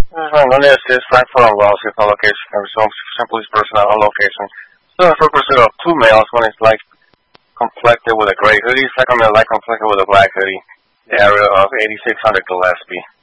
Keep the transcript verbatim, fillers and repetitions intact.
Uh, Only assist Frankfurt and Wells with location and resume police personnel on location. So for pursuit of two males, one is like complected with a gray hoodie, second male light complected with a black hoodie. The area of eighty-six hundred Gillespie.